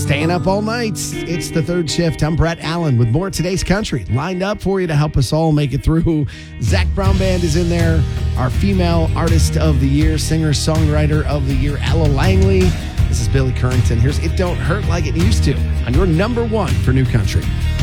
Staying up all night. It's the third shift. I'm Brett Allen with more Today's Country lined up for you to help us all make it through. Zach Brown Band is in there. Our female artist of the year, singer-songwriter of the year, Ella Langley. This is Billy Currington. Here's It Don't Hurt Like It Used To on your number one for New Country.